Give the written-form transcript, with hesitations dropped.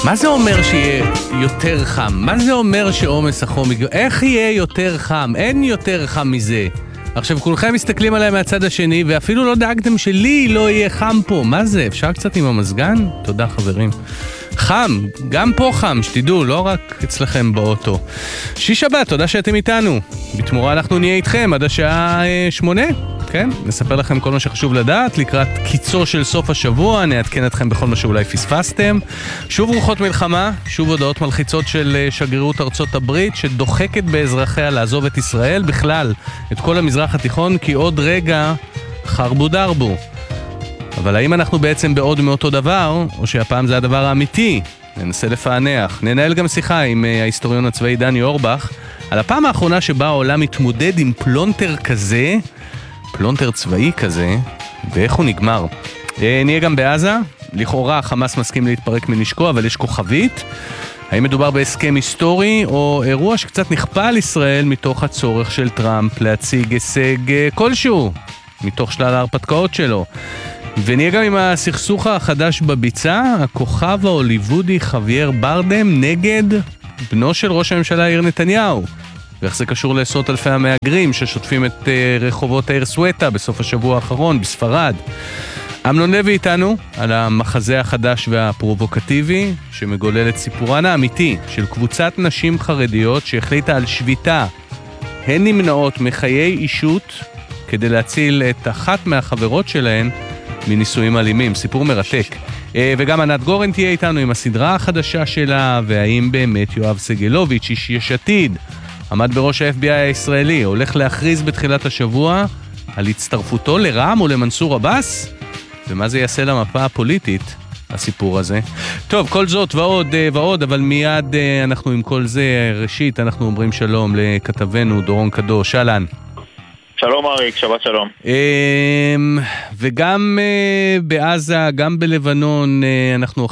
מה זה אומר שיהיה יותר חם? מה זה אומר שעומס החום יגבר? איך יהיה יותר חם? אין יותר חם מזה. עכשיו, כולכם מסתכלים עליי מהצד השני, ואפילו לא דאגתם שלי לא יהיה חם פה. מה זה? אפשר קצת עם המזגן? תודה, חברים. חם, גם פה חם, שתדעו, לא רק אצלכם באוטו. שיש הבא, תודה שאתם איתנו. בתמורה אנחנו נהיה איתכם עד השעה 8. כן, נספר לכם כל מה שחשוב לדעת, לקראת קיצו של סוף השבוע, נעדכן אתכם בכל מה שאולי פספסתם. שוב רוחות מלחמה, שוב הודעות מלחיצות של שגרירות ארצות הברית, שדוחקת באזרחיה לעזוב את ישראל, בכלל, את כל המזרח התיכון, כי עוד רגע חרבו דרבו. אבל האם אנחנו בעצם בעוד מאותו דבר, או שהפעם זה הדבר האמיתי? ננסה לפענח. ננהל גם שיחה עם ההיסטוריון הצבאי דני אורבך, על הפעם האחרונה שבה העולם מתמודד עם פלונטר כזה, פלונטר צבאי כזה, ואיך הוא נגמר. נהיה גם בעזה, לכאורה חמאס מסכים להתפרק מנשקו, אבל יש כוכבית. האם מדובר בהסכם היסטורי, או אירוע שקצת נכפה על ישראל מתוך הצורך של טראמפ להציג הישג כלשהו, מתוך שלל ההרפתקאות שלו. ונהיה גם עם הסכסוך החדש בביצה, הכוכב ההוליוודי חווייר ברדם נגד בנו של ראש הממשלה יאיר נתניהו. ואיך זה קשור לעשרות אלפי המהגרים ששוטפים את רחובות העיר סווטה בסוף השבוע האחרון בספרד. אמנון לוי איתנו על המחזה החדש והפרובוקטיבי שמגולל את סיפורן האמיתי של קבוצת נשים חרדיות שהחליטה על שביתה. הן נמנעות מחיי אישות כדי להציל את אחת מהחברות שלהן מניסויים אלימים. סיפור מרתק. וגם ענת גורן תהיה איתנו עם הסדרה החדשה שלה, והאם באמת יואב סגלוביץ' איש יש עתיד עמד בראש ה-FBI הישראלי, הולך להכריז בתחילת השבוע על הצטרפותו לרע"מ או למנסור עבאס? ומה זה יעשה למפה הפוליטית, הסיפור הזה? טוב, כל זאת ועוד, אבל מיד אנחנו עם כל זה. ראשית, אנחנו אומרים שלום לכתבנו דורון קדוש. אהלן. שלום אריק, שבת שלום. וגם בעזה, גם בלבנון, אנחנו